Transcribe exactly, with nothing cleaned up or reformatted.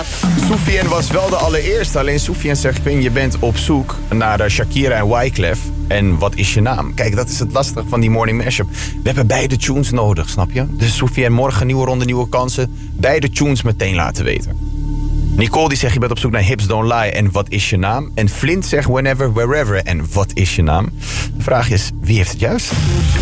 gaaf. Soufiane was wel de allereerste. Alleen Soufiane zegt, Quinn, je bent op zoek naar uh, Shakira en Wyclef. En wat is je naam? Kijk, dat is het lastige van die morning mashup. We hebben beide tunes nodig, snap je? Dus Soufiane, morgen nieuwe ronde, nieuwe kansen. Beide tunes meteen laten weten. Nicole die zegt, je bent op zoek naar Hips Don't Lie en wat is je naam? En Flint zegt, whenever, wherever en wat is je naam? De vraag is, wie heeft het juist?